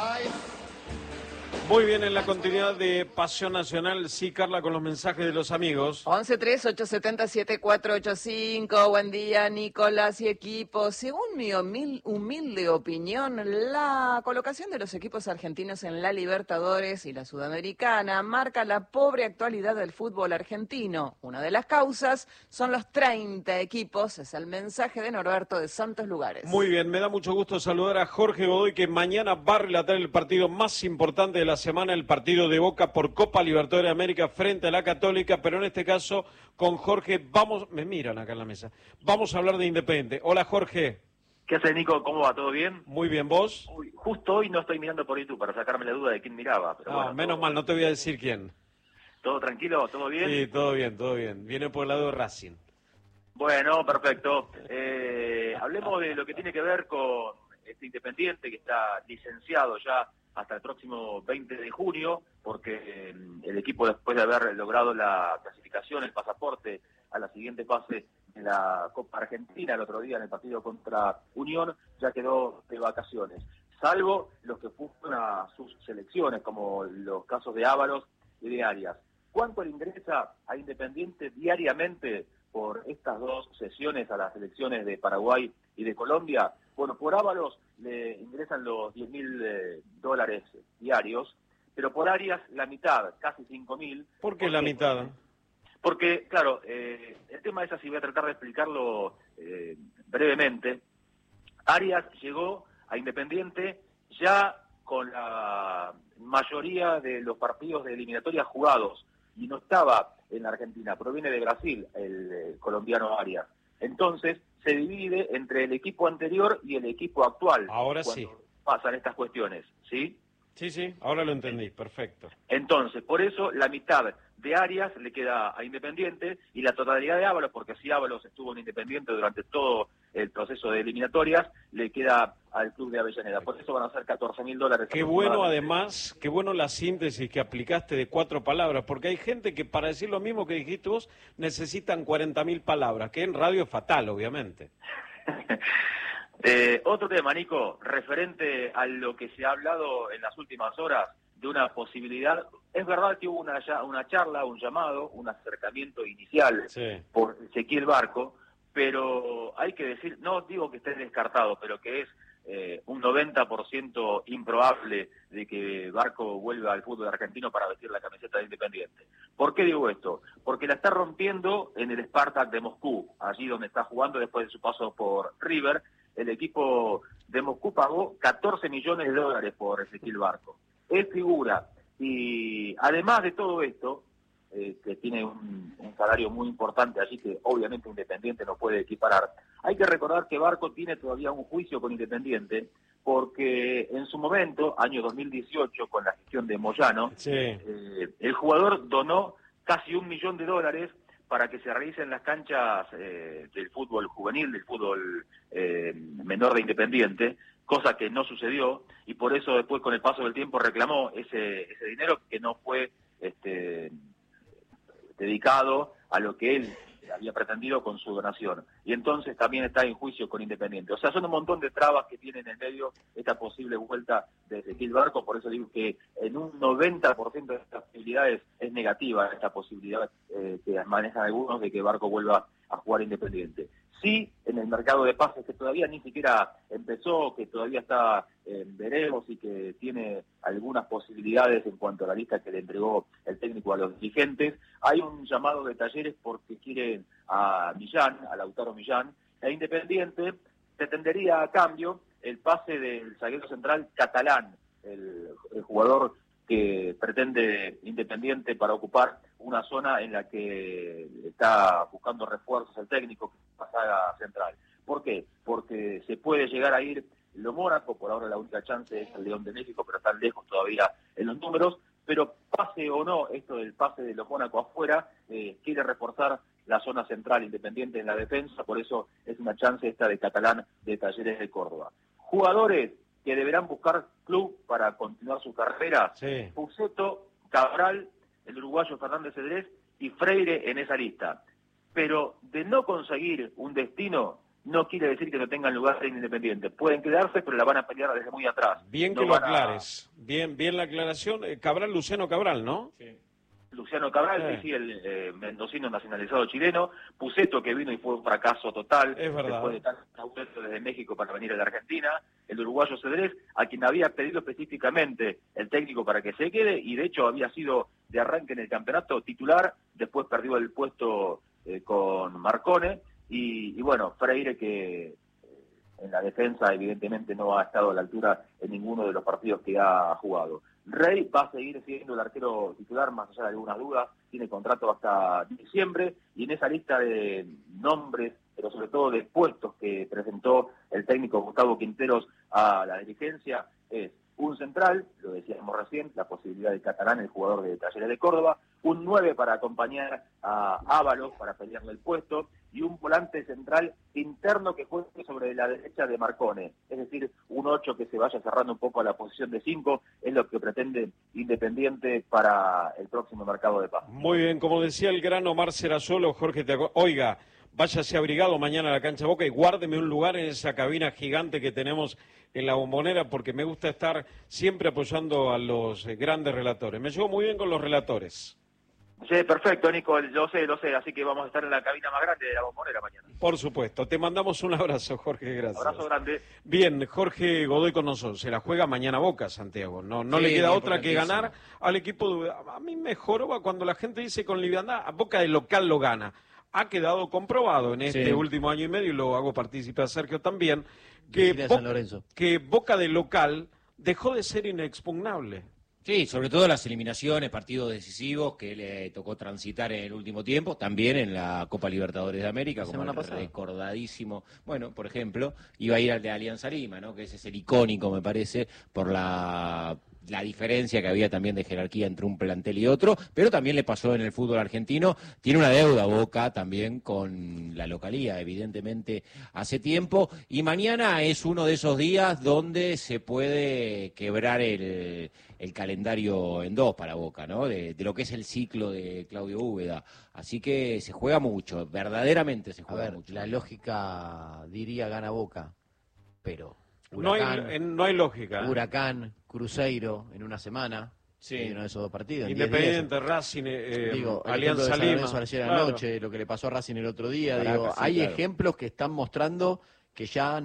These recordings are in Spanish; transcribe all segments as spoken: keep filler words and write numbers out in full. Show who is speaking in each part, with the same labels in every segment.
Speaker 1: Muy bien, en la continuidad de Pasión Nacional, sí, Carla, con los mensajes de los amigos.
Speaker 2: once tres ocho siete cero siete cuatro ocho cinco, buen día Nicolás y equipo. Según mi humil- humilde opinión, la colocación de los equipos argentinos en la Libertadores y la Sudamericana marca la pobre actualidad del fútbol argentino. Una de las causas son los treinta equipos, es el mensaje de Norberto de Santos Lugares.
Speaker 1: Muy bien, me da mucho gusto saludar a Jorge Godoy, que mañana va a relatar el partido más importante de la semana, el partido de Boca por Copa Libertadores de América frente a la Católica, pero en este caso con Jorge vamos, me miran acá en la mesa, vamos a hablar de Independiente. Hola Jorge.
Speaker 3: ¿Qué haces, Nico? ¿Cómo va? ¿Todo bien?
Speaker 1: Muy bien, ¿vos?
Speaker 3: Uy, justo hoy no estoy mirando por YouTube para sacarme la duda de quién miraba. Pero
Speaker 1: Ah,
Speaker 3: bueno,
Speaker 1: menos
Speaker 3: todo,
Speaker 1: mal, no te voy a decir quién.
Speaker 3: ¿Todo tranquilo? ¿Todo bien?
Speaker 1: Sí, todo bien, todo bien. Viene por el lado de Racing.
Speaker 3: Bueno, perfecto. Eh, hablemos de lo que tiene que ver con este Independiente que está licenciado ya hasta el próximo veinte de junio, porque eh, el equipo, después de haber logrado la clasificación, el pasaporte a la siguiente fase de la Copa Argentina el otro día en el partido contra Unión, ya quedó de vacaciones, salvo los que fueron a sus selecciones, como los casos de Ábalos y de Arias. ¿Cuánto le ingresa a Independiente diariamente por estas dos sesiones a las selecciones de Paraguay y de Colombia? Bueno, por Ábalos le ingresan los diez mil eh, dólares diarios, pero por Arias la mitad, casi cinco mil.
Speaker 1: ¿Por qué la mitad?
Speaker 3: Porque, claro, eh, el tema es así, voy a tratar de explicarlo eh, brevemente. Arias llegó a Independiente ya con la mayoría de los partidos de eliminatoria jugados, y no estaba en la Argentina, proviene de Brasil, el, el colombiano Arias. Entonces, se divide entre el equipo anterior y el equipo actual.
Speaker 1: Ahora
Speaker 3: cuando
Speaker 1: sí.
Speaker 3: pasan estas cuestiones, ¿sí?
Speaker 1: Sí, sí, ahora lo entendí, perfecto.
Speaker 3: Entonces, por eso la mitad de Arias le queda a Independiente y la totalidad de Ábalos, porque si Ábalos estuvo en Independiente durante todo el proceso de eliminatorias, le queda al club de Avellaneda. Por eso van a ser catorce mil dólares.
Speaker 1: Qué bueno, además, qué bueno la síntesis que aplicaste de cuatro palabras, porque hay gente que para decir lo mismo que dijiste vos necesitan cuarenta mil palabras, que en radio es fatal, obviamente.
Speaker 3: Eh, otro tema, Nico, referente a lo que se ha hablado en las últimas horas de una posibilidad. Es verdad que hubo una, una charla, un llamado, un acercamiento inicial sí. por Ezequiel Barco, pero hay que decir, no digo que esté descartado, pero que es eh, un noventa por ciento improbable de que Barco vuelva al fútbol argentino para vestir la camiseta de Independiente. ¿Por qué digo esto? Porque la está rompiendo en el Spartak de Moscú, allí donde está jugando después de su paso por River. El equipo de Moscú pagó catorce millones de dólares por Ezequiel Barco. Es figura. Y además de todo esto, eh, que tiene un, un salario muy importante, así que obviamente Independiente no puede equiparar, hay que recordar que Barco tiene todavía un juicio con Independiente, porque en su momento, año dos mil dieciocho, con la gestión de Moyano, sí. eh, el jugador donó casi un millón de dólares para que se realicen las canchas eh, del fútbol juvenil, del fútbol eh, menor de Independiente, cosa que no sucedió, y por eso después con el paso del tiempo reclamó ese, ese dinero que no fue este, dedicado a lo que él había pretendido con su donación. Y entonces también está en juicio con Independiente. O sea, son un montón de trabas que tiene en el medio esta posible vuelta de Ezequiel Barco, por eso digo que en un noventa por ciento de estas posibilidades es negativa esta posibilidad eh, que manejan algunos de que Barco vuelva a jugar Independiente. Sí, en el mercado de pases que todavía ni siquiera empezó, que todavía está en eh, veremos y que tiene algunas posibilidades en cuanto a la lista que le entregó el técnico a los dirigentes, hay un llamado de Talleres porque quieren a Millán, a Lautaro Millán, e Independiente pretendería a cambio el pase del zaguero central catalán, el, el jugador que pretende Independiente para ocupar una zona en la que está buscando refuerzos el técnico, que es la saga central. ¿Por qué? Porque se puede llegar a ir lo Mónaco, por ahora la única chance es el León de México, pero están lejos todavía en los números, pero pase o no esto del pase de los Mónaco afuera, eh, quiere reforzar la zona central Independiente en la defensa, por eso es una chance esta de Catalán de Talleres de Córdoba. Jugadores que deberán buscar club para continuar su carrera, sí. Puceto, Cabral, el uruguayo Fernández Cedrés y Freire en esa lista. Pero de no conseguir un destino, no quiere decir que no tengan lugar en Independiente. Pueden quedarse, pero la van a pelear desde muy atrás.
Speaker 1: Bien que
Speaker 3: no
Speaker 1: lo
Speaker 3: a...
Speaker 1: aclares. Bien, bien la aclaración. Cabral, Luciano Cabral, ¿no?
Speaker 3: Sí. Luciano Cabral,
Speaker 1: eh.
Speaker 3: sí, sí, el eh, mendocino nacionalizado chileno. Puceto, que vino y fue un fracaso total.
Speaker 1: Es verdad.
Speaker 3: Después de tantos vueltos desde México para venir a la Argentina. El uruguayo Cedrés, a quien había pedido específicamente el técnico para que se quede, y de hecho había sido de arranque en el campeonato titular, después perdió el puesto eh, con Marcone, y, y bueno, Freire, que eh, en la defensa evidentemente no ha estado a la altura en ninguno de los partidos que ha jugado. Rey va a seguir siendo el arquero titular, más allá de algunas dudas, tiene contrato hasta diciembre, y en esa lista de nombres, pero sobre todo de puestos que presentó el técnico Gustavo Quinteros a la dirigencia, es un central, lo decíamos recién, la posibilidad de Catalán, el jugador de Talleres de Córdoba, un nueve para acompañar a Ábalos para pelearle el puesto, y un volante central interno que juegue sobre la derecha de Marcone, es decir, un ocho que se vaya cerrando un poco a la posición de cinco, es lo que pretende Independiente para el próximo mercado de pases.
Speaker 1: Muy bien, como decía el gran Omar Serasolo, Jorge, te... oiga, váyase abrigado mañana a la cancha Boca y guárdeme un lugar en esa cabina gigante que tenemos en la Bombonera, porque me gusta estar siempre apoyando a los grandes relatores. Me llevo muy bien con los relatores.
Speaker 3: Sí, perfecto, Nico, lo sé, lo sé, así que vamos a estar en la cabina más grande de la Bombonera mañana.
Speaker 1: Por supuesto, te mandamos un abrazo, Jorge, gracias.
Speaker 3: Abrazo grande.
Speaker 1: Bien, Jorge Godoy con nosotros, se la juega mañana Boca, Santiago, no, no
Speaker 4: sí,
Speaker 1: le queda otra que ganar al equipo de... A mí me joroba cuando la gente dice con liviandad, a Boca de local lo gana. Ha quedado comprobado en este
Speaker 4: sí.
Speaker 1: último año y medio, y lo hago partícipe a Sergio también, que, Bo
Speaker 5: San Lorenzo.
Speaker 1: que Boca de local dejó de ser inexpugnable.
Speaker 4: Sí, sobre todo las eliminaciones, partidos decisivos que le tocó transitar en el último tiempo, también en la Copa Libertadores de América,
Speaker 5: La
Speaker 4: como el
Speaker 5: pasada.
Speaker 4: recordadísimo, bueno, por ejemplo, iba a ir al de Alianza Lima, ¿no? Que ese es el icónico, me parece, por la... la diferencia que había también de jerarquía entre un plantel y otro, pero también le pasó en el fútbol argentino. Tiene una deuda Boca también con la localía, evidentemente, hace tiempo, y mañana es uno de esos días donde se puede quebrar el, el calendario en dos para Boca, ¿no? De, de lo que es el ciclo de Claudio Úbeda. Así que se juega mucho, verdaderamente se
Speaker 5: A
Speaker 4: juega
Speaker 5: ver,
Speaker 4: mucho.
Speaker 5: la lógica diría gana Boca, pero
Speaker 1: No hay,
Speaker 5: Huracán,
Speaker 1: eh, no hay lógica. ¿eh?
Speaker 5: Huracán, Cruzeiro en una semana,
Speaker 4: Sí.
Speaker 5: en uno de esos dos partidos. en
Speaker 1: Independiente,
Speaker 5: diez días.
Speaker 1: Racing, eh,
Speaker 5: Digo, el ejemplo
Speaker 1: Alianza
Speaker 5: de San
Speaker 1: Lima.
Speaker 5: Lorenzo ayer
Speaker 1: Claro.
Speaker 5: anoche, lo que le pasó a Racing el otro día.
Speaker 4: Caracas,
Speaker 5: Digo,
Speaker 4: sí,
Speaker 5: hay
Speaker 4: claro.
Speaker 5: ejemplos que están mostrando que ya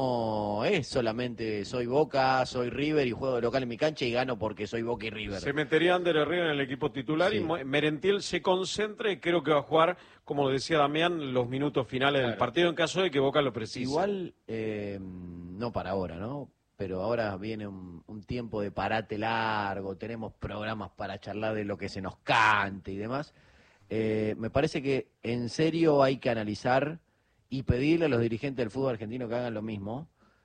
Speaker 5: no es solamente soy Boca, soy River y juego de local en mi cancha y gano porque soy Boca y River.
Speaker 1: Se metería Ander Herrera en el equipo titular
Speaker 5: Sí.
Speaker 1: y Mo- Merentiel se concentra y creo que va a jugar, como decía Damián, los minutos finales del
Speaker 4: Claro.
Speaker 1: partido en caso de que Boca lo precise.
Speaker 5: Igual, eh, no para ahora, ¿no? Pero ahora viene un, un tiempo de parate largo, tenemos programas para charlar de lo que se nos cante y demás. Eh, me parece que en serio hay que analizar y pedirle a los dirigentes del fútbol argentino que hagan lo mismo,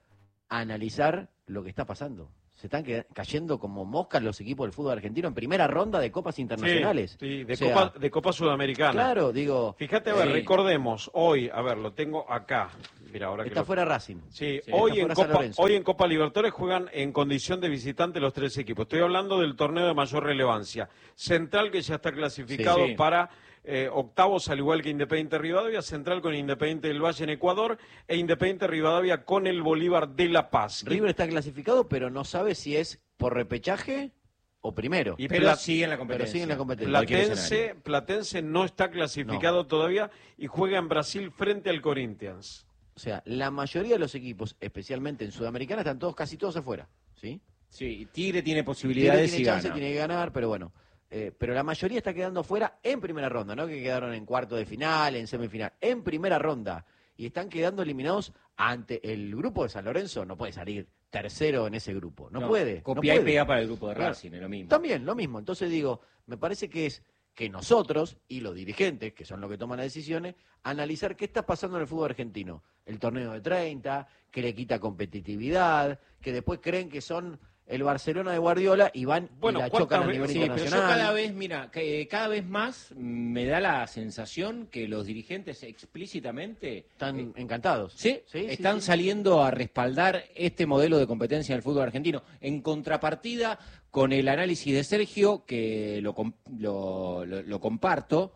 Speaker 5: analizar lo que está pasando. Se están que- cayendo como moscas los equipos del fútbol argentino en primera ronda de copas internacionales.
Speaker 1: Sí, sí, de,
Speaker 5: O sea,
Speaker 1: Copa, de Copa Sudamericana.
Speaker 5: Claro, digo,
Speaker 1: Fíjate, a ver,
Speaker 4: Sí.
Speaker 1: recordemos, hoy, a ver, lo tengo acá. Mira, ahora que
Speaker 5: está
Speaker 1: lo-
Speaker 5: fuera Racing.
Speaker 1: Sí,
Speaker 4: Sí,
Speaker 1: hoy,
Speaker 5: está
Speaker 1: en
Speaker 5: fuera San
Speaker 1: Copa,
Speaker 5: Lorenzo.
Speaker 1: hoy en Copa Libertadores juegan en condición de visitante los tres equipos. Estoy hablando del torneo de mayor relevancia. Central, que ya está clasificado
Speaker 4: Sí, sí.
Speaker 1: para eh, octavos, al igual que Independiente Rivadavia. Central con Independiente del Valle en Ecuador e Independiente Rivadavia con el Bolívar de La Paz.
Speaker 5: River está clasificado, pero no sabe si es por repechaje o primero.
Speaker 1: Y
Speaker 4: Pero
Speaker 1: Pla-
Speaker 4: sigue en la
Speaker 5: Pero
Speaker 4: competencia.
Speaker 5: sigue en la competencia.
Speaker 4: Cualquier
Speaker 1: Platense,
Speaker 4: escenario.
Speaker 1: Platense no está clasificado todavía y juega en Brasil frente al Corinthians.
Speaker 5: O sea, la mayoría de los equipos, especialmente en Sudamericana, están todos, casi todos afuera, ¿sí?
Speaker 4: Sí, Tigre tiene
Speaker 5: Tigre
Speaker 4: posibilidades
Speaker 5: tiene
Speaker 4: y
Speaker 5: chance,
Speaker 4: gana.
Speaker 5: tiene que ganar, pero bueno. Eh, pero la mayoría está quedando fuera en primera ronda, ¿no? Que quedaron en cuarto de final, en semifinal. En primera ronda. Y están quedando eliminados ante el grupo de San Lorenzo. No puede salir tercero en ese grupo. No, puede.
Speaker 4: Copia
Speaker 5: no
Speaker 4: y
Speaker 5: puede.
Speaker 4: pega para el grupo de
Speaker 5: Claro.
Speaker 4: Racing, es lo mismo.
Speaker 5: También, lo mismo. Entonces digo, me parece que es que nosotros y los dirigentes, que son los que toman las decisiones, analizar qué está pasando en el fútbol argentino. El torneo de treinta, que le quita competitividad, que después creen que son el Barcelona de Guardiola y van
Speaker 1: Bueno,
Speaker 5: y la
Speaker 1: ¿cuántas
Speaker 5: chocan a
Speaker 1: veces-
Speaker 5: nivel
Speaker 4: Sí, pero yo
Speaker 5: internacional.
Speaker 4: cada vez, mira, que cada vez más me da la sensación que los dirigentes explícitamente
Speaker 5: Están
Speaker 4: eh,
Speaker 5: encantados.
Speaker 4: sí,
Speaker 5: sí,
Speaker 4: están
Speaker 5: sí.
Speaker 4: saliendo a respaldar este modelo de competencia del fútbol argentino. En contrapartida con el análisis de Sergio, que lo, com- lo, lo- lo comparto,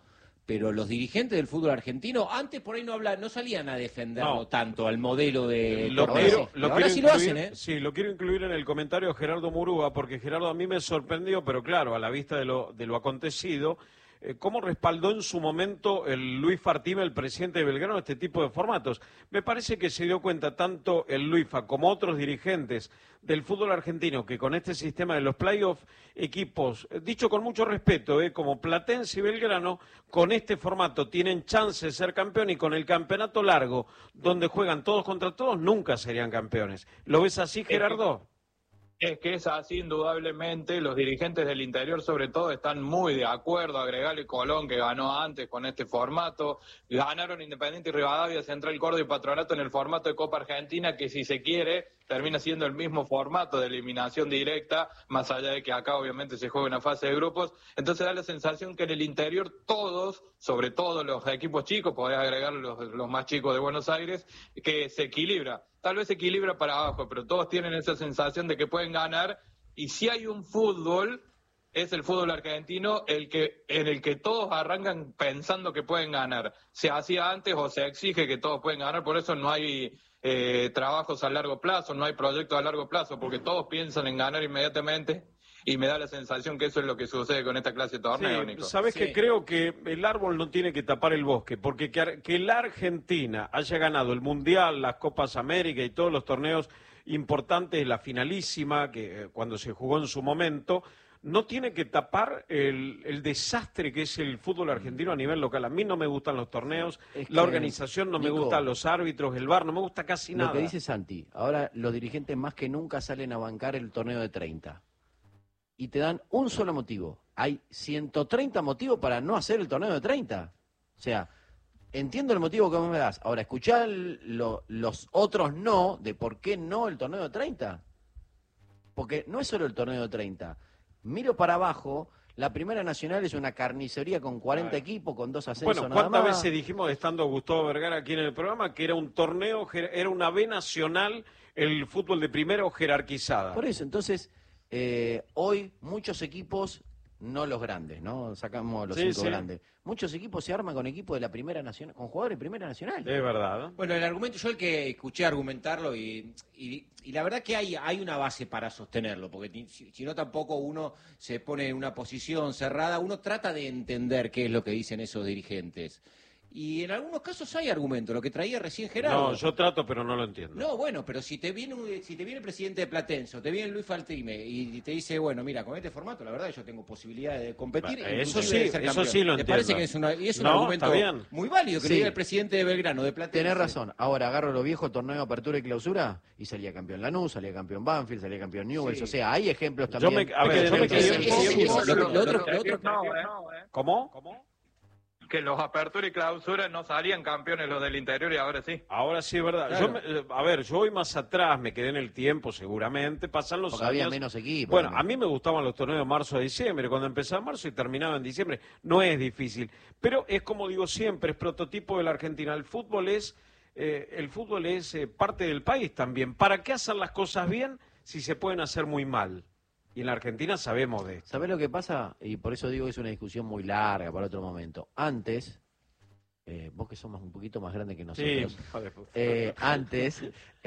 Speaker 4: pero los dirigentes del fútbol argentino antes por ahí no habla, no salían a defenderlo
Speaker 1: no.
Speaker 4: tanto al modelo de
Speaker 1: lo
Speaker 4: Torres.
Speaker 1: quiero, lo
Speaker 4: ahora
Speaker 1: quiero
Speaker 4: sí
Speaker 1: incluir,
Speaker 4: lo hacen, ¿eh?
Speaker 1: Sí, lo quiero incluir en el comentario de Gerardo Murúa, porque Gerardo a mí me sorprendió, pero claro, a la vista de lo, de lo acontecido, eh, cómo respaldó en su momento el Luis Fartime, el presidente de Belgrano, este tipo de formatos. Me parece que se dio cuenta tanto el Luisfa como otros dirigentes del fútbol argentino que con este sistema de los playoffs, equipos, dicho con mucho respeto, eh, como Platense y Belgrano, con este formato tienen chance de ser campeón y con el campeonato largo, donde juegan todos contra todos, nunca serían campeones. ¿Lo ves así, Gerardo?
Speaker 6: Es que es así, indudablemente. Los dirigentes del interior, sobre todo, están muy de acuerdo. Agregarle Colón, que ganó antes con este formato. Ganaron Independiente y Rivadavia, Central Córdoba y Patronato en el formato de Copa Argentina, que si se quiere, termina siendo el mismo formato de eliminación directa, más allá de que acá obviamente se juega una fase de grupos. Entonces da la sensación que en el interior todos, sobre todo los equipos chicos, podés agregar los, los más chicos de Buenos Aires, que se equilibra. Tal vez se equilibra para abajo, pero todos tienen esa sensación de que pueden ganar, y si hay un fútbol, es el fútbol argentino el que en el que todos arrancan pensando que pueden ganar. Se hacía antes o se exige que todos pueden ganar, por eso no hay eh, trabajos a largo plazo, no hay proyectos a largo plazo, porque todos piensan en ganar inmediatamente, y me da la sensación que eso es lo que sucede con esta clase de torneo,
Speaker 1: Sí,
Speaker 6: Nico.
Speaker 1: sabes
Speaker 4: Sí.
Speaker 1: que creo que el árbol no tiene que tapar el bosque, porque que, que la Argentina haya ganado el Mundial, las Copas América y todos los torneos importantes, la finalísima, que eh, cuando se jugó en su momento, no tiene que tapar el, el desastre que es el fútbol argentino a nivel local. A mí no me gustan los torneos,
Speaker 5: Es
Speaker 1: la
Speaker 5: que,
Speaker 1: organización no me
Speaker 5: Nico,
Speaker 1: gusta, los árbitros, el V A R, no me gusta casi
Speaker 5: Lo
Speaker 1: nada.
Speaker 5: que dice Santi, ahora los dirigentes más que nunca salen a bancar el torneo de treinta. Y te dan un solo motivo. Hay ciento treinta motivos para no hacer el torneo de treinta. O sea, entiendo el motivo que vos me das. Ahora, escuchá el- lo- los otros no de por qué no el torneo de treinta. Porque no es solo el torneo de treinta. Miro para abajo, la Primera Nacional es una carnicería con cuarenta
Speaker 1: Claro.
Speaker 5: equipos, con dos ascensos
Speaker 1: Bueno,
Speaker 5: nada
Speaker 1: ¿cuántas
Speaker 5: más.
Speaker 1: veces dijimos, estando Gustavo Vergara aquí en el programa, que era un torneo, jer- era una B nacional, el fútbol de primero jerarquizada?
Speaker 5: Por eso, entonces, eh, hoy muchos equipos, no los grandes, ¿no? Sacamos los
Speaker 1: Sí,
Speaker 5: cinco
Speaker 1: sí.
Speaker 5: grandes. Muchos equipos se arman con equipos de la Primera Nacional, con jugadores de Primera Nacional.
Speaker 1: Es verdad.
Speaker 4: Bueno, el argumento, yo el que escuché argumentarlo y, y, y la verdad que hay, hay una base para sostenerlo, porque ti- si, si no tampoco uno se pone en una posición cerrada, uno trata de entender qué es lo que dicen esos dirigentes. Y en algunos casos hay argumento, lo que traía recién Gerardo.
Speaker 1: No, yo trato, pero no lo entiendo.
Speaker 4: No, bueno, pero si te viene un- si te viene el presidente de Platense o te viene Luis Faltrime y te dice, bueno, mira, con este formato la verdad yo tengo posibilidades de competir.
Speaker 1: Bueno, eso
Speaker 4: inclusive
Speaker 1: sí,
Speaker 4: de ser
Speaker 1: eso
Speaker 4: campeón.
Speaker 1: sí lo
Speaker 4: ¿Te
Speaker 1: entiendo.
Speaker 4: parece que es, una, y es un
Speaker 1: No,
Speaker 4: argumento
Speaker 1: está bien.
Speaker 4: muy válido que
Speaker 5: Sí.
Speaker 4: le diga el presidente de Belgrano, de Platense?
Speaker 5: Tenés razón. Ahora agarro lo viejo, torneo de apertura y clausura, y salía campeón Lanús, salía campeón Banfield, salía campeón Newell's.
Speaker 4: Sí.
Speaker 5: O sea, hay ejemplos
Speaker 1: Yo
Speaker 5: también.
Speaker 1: me- a ver,
Speaker 5: de
Speaker 1: yo me
Speaker 5: que
Speaker 1: quedé-
Speaker 5: el
Speaker 1: sí,
Speaker 5: tiempo-
Speaker 1: sí,
Speaker 4: Lo- lo- lo otro- lo otro-
Speaker 6: No, eh.
Speaker 1: ¿Cómo? ¿Cómo?
Speaker 6: Que los apertura y clausura no salían campeones los del interior y ahora sí.
Speaker 1: Ahora sí es verdad.
Speaker 4: Claro.
Speaker 1: Yo me- eh, a ver, yo voy más atrás, me quedé en el tiempo seguramente, pasan los
Speaker 5: Porque
Speaker 1: años.
Speaker 5: había menos equipos.
Speaker 1: Bueno,
Speaker 5: también.
Speaker 1: a mí me gustaban los torneos de marzo a diciembre, cuando empezaba en marzo y terminaba en diciembre. No es difícil, pero es como digo siempre, es prototipo de la Argentina. El fútbol es, eh, el fútbol es eh, parte del país también. ¿Para qué hacer las cosas bien si se pueden hacer muy mal? Y en la Argentina sabemos de esto.
Speaker 5: ¿Sabés lo que pasa? Y por eso digo que es una discusión muy larga para otro momento. Antes, eh, vos que somos un poquito más grande que nosotros,
Speaker 1: hijo de puta.
Speaker 5: eh, antes,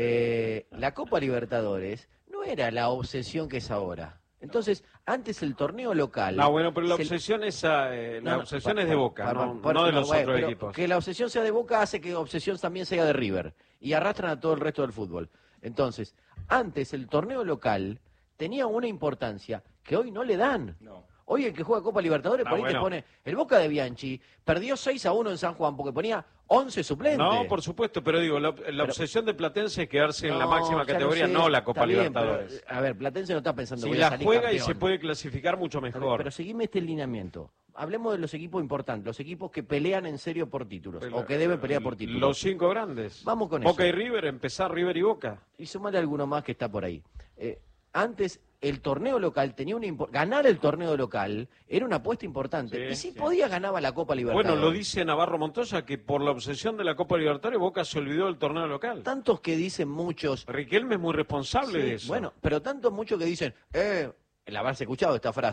Speaker 5: eh, la Copa Libertadores no era la obsesión que es ahora. Entonces, antes el torneo local...
Speaker 1: No, bueno, pero la
Speaker 5: se-
Speaker 1: obsesión es, eh,
Speaker 5: No,
Speaker 1: la
Speaker 5: no,
Speaker 1: obsesión
Speaker 5: pa-
Speaker 1: es de
Speaker 5: pa-
Speaker 1: Boca,
Speaker 5: pa-
Speaker 1: no,
Speaker 5: pa-
Speaker 1: no de
Speaker 5: no,
Speaker 1: los
Speaker 5: bueno,
Speaker 1: otros
Speaker 5: pero
Speaker 1: equipos.
Speaker 5: Que la obsesión sea de Boca hace que obsesión también sea de River. Y arrastran a todo el resto del fútbol. Entonces, antes el torneo local tenía una importancia que hoy no le dan.
Speaker 4: No.
Speaker 5: Hoy el que juega Copa Libertadores,
Speaker 1: No,
Speaker 5: por ahí
Speaker 1: bueno.
Speaker 5: te pone... El Boca de Bianchi perdió seis a uno en San Juan porque ponía once suplentes.
Speaker 1: No, por supuesto, pero digo, la, la obsesión de Platense es quedarse en la máxima
Speaker 5: ya lo
Speaker 1: categoría,
Speaker 5: sé,
Speaker 1: no la Copa
Speaker 5: está bien,
Speaker 1: Libertadores.
Speaker 5: pero, a ver, Platense no está pensando
Speaker 1: Si
Speaker 5: voy a
Speaker 1: la
Speaker 5: salir
Speaker 1: juega y
Speaker 5: campeón.
Speaker 1: se puede clasificar mucho
Speaker 5: Pero,
Speaker 1: mejor.
Speaker 5: pero seguime este lineamiento. Hablemos de los equipos importantes, los equipos que pelean en serio por títulos, o que deben pelear por títulos.
Speaker 1: Los cinco grandes.
Speaker 5: Vamos con
Speaker 1: Boca
Speaker 5: eso.
Speaker 1: y River, empezar River y Boca.
Speaker 5: Y sumale alguno más que está por ahí. Eh, antes el torneo local tenía una impo- ganar el torneo local era una apuesta importante.
Speaker 1: Sí,
Speaker 5: y si
Speaker 1: sí.
Speaker 5: podía ganaba la Copa Libertadores.
Speaker 1: Bueno, lo dice Navarro Montoya que por la obsesión de la Copa Libertadores Boca se olvidó del torneo local.
Speaker 5: Tantos que dicen muchos.
Speaker 1: Riquelme es muy responsable
Speaker 5: Sí,
Speaker 1: de eso.
Speaker 5: bueno, pero tantos muchos que dicen, eh, el haberse escuchado esta frase,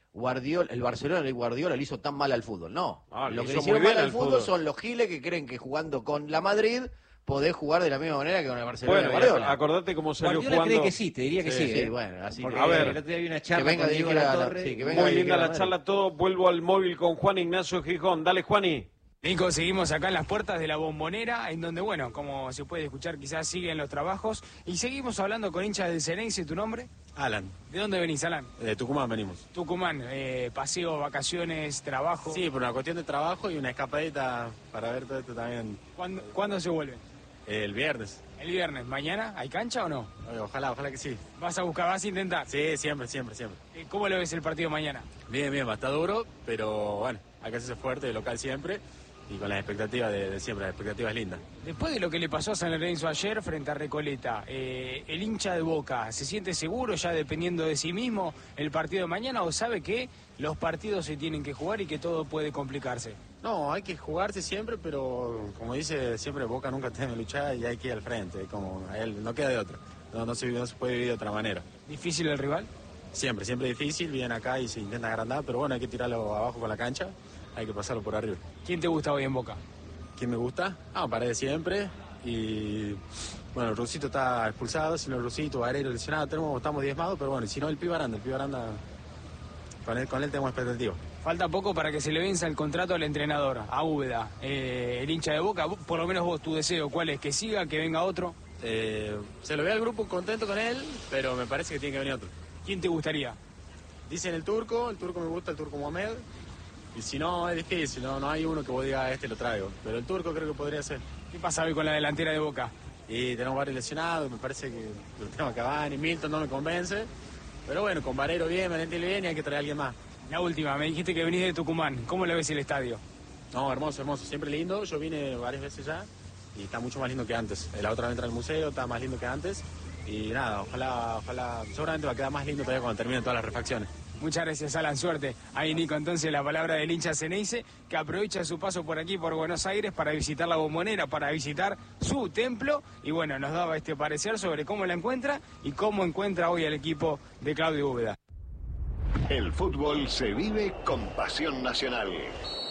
Speaker 5: Guardiola, el Barcelona y Guardiola le hizo tan mal al fútbol. No,
Speaker 1: ah,
Speaker 5: lo que
Speaker 1: hizo
Speaker 5: le hicieron
Speaker 1: muy bien
Speaker 5: mal al
Speaker 1: al
Speaker 5: fútbol,
Speaker 1: fútbol
Speaker 5: son los giles que creen que jugando con la Madrid podés jugar de la misma manera que con el Barcelona.
Speaker 1: Bueno,
Speaker 5: y Guardiola.
Speaker 1: Acordate cómo salió
Speaker 4: Guardiola
Speaker 1: jugando.
Speaker 4: cree que sí, te diría que sí.
Speaker 5: Sí, sí,
Speaker 4: ¿eh?
Speaker 5: bueno, así
Speaker 1: Porque,
Speaker 5: que,
Speaker 1: a ver,
Speaker 4: el otro día vi una charla
Speaker 5: que venga
Speaker 4: con
Speaker 5: Diego
Speaker 4: Diego
Speaker 5: la-
Speaker 4: Latorre.
Speaker 5: sí, que venga
Speaker 1: Muy
Speaker 5: Diego
Speaker 1: linda la
Speaker 5: Madrid.
Speaker 1: charla, todo. Vuelvo al móvil con Juan Ignacio Gijón. Dale, Juani.
Speaker 7: Nico, seguimos acá en las puertas de la Bombonera, en donde, bueno, como se puede escuchar, quizás siguen los trabajos. Y seguimos hablando con hinchas del Ceneice. ¿Tu nombre?
Speaker 8: Alan,
Speaker 7: ¿De dónde venís, Alan?
Speaker 8: de Tucumán venimos.
Speaker 7: Tucumán, eh, paseo, vacaciones, trabajo.
Speaker 8: Sí, por una cuestión de trabajo y una escapadita para ver todo esto también
Speaker 7: ¿Cuándo, ¿cuándo se vuelven?
Speaker 8: el viernes.
Speaker 7: El viernes. ¿Mañana hay cancha o no?
Speaker 8: Oye, ojalá, ojalá que sí.
Speaker 7: ¿Vas a buscar, vas a intentar?
Speaker 8: Sí, siempre, siempre, siempre.
Speaker 7: Eh, ¿Cómo lo ves el partido mañana?
Speaker 8: Bien, bien, va a estar duro, pero bueno, hay que hacerse fuerte, de local siempre y con las expectativas de, de siempre, las expectativas lindas.
Speaker 7: Después de lo que le pasó a San Lorenzo ayer frente a Recoleta, eh, ¿el hincha de Boca se siente seguro ya dependiendo de sí mismo el partido de mañana o sabe que los partidos se tienen que jugar y que todo puede complicarse?
Speaker 8: No, hay que jugarse siempre, pero como dice siempre, Boca nunca tiene luchar y hay que ir al frente, como a él no queda de otra. No, no, se, no se puede vivir de otra manera.
Speaker 7: ¿Difícil el rival?
Speaker 8: Siempre, siempre difícil, viene acá y se intenta agrandar, pero bueno, hay que tirarlo abajo con la cancha, hay que pasarlo por arriba.
Speaker 7: ¿Quién te gusta hoy en Boca?
Speaker 8: ¿Quién me gusta? Ah, Paredes siempre. Y bueno, el Rusito está expulsado, si no el Rusito, Barero lesionado, tenemos, estamos diezmados, pero bueno, y si no el Pibe Aranda, el Pibe Aranda, con él, con él tenemos expectativas.
Speaker 7: Falta poco para que se le venza el contrato al entrenador, a Úbeda, eh, el hincha de Boca. Por lo menos vos, tu deseo, ¿cuál es? ¿Que siga, que venga otro?
Speaker 8: Eh, se lo ve al grupo contento con él, pero me parece que tiene que venir otro.
Speaker 7: ¿Quién te gustaría?
Speaker 8: Dicen el turco, el turco me gusta, el turco Mohamed. Y si no, es difícil, no, no hay uno que vos digas, este lo traigo. Pero el turco creo que podría ser.
Speaker 7: ¿Qué pasa hoy con la delantera de Boca?
Speaker 8: Y tenemos varios lesionados, me parece que lo tenemos a Cavani, Milton no me convence. Pero bueno, con Barero bien, Valentín bien y hay que traer a alguien más.
Speaker 7: La última, me dijiste que venís de Tucumán. ¿Cómo lo ves el estadio?
Speaker 8: No, hermoso, hermoso, siempre lindo. Yo vine varias veces ya y está mucho más lindo que antes. La otra vez entra al museo, está más lindo que antes. Y nada, ojalá, ojalá, seguramente va a quedar más lindo todavía cuando terminen todas las refacciones.
Speaker 7: Muchas gracias, Alan, suerte. Ahí, Nico, entonces la palabra del hincha Ceneice, que aprovecha su paso por aquí, por Buenos Aires, para visitar la Bombonera, para visitar su templo. Y bueno, nos daba este parecer sobre cómo la encuentra y cómo encuentra hoy el equipo de Claudio Úbeda.
Speaker 9: El fútbol se vive con pasión nacional.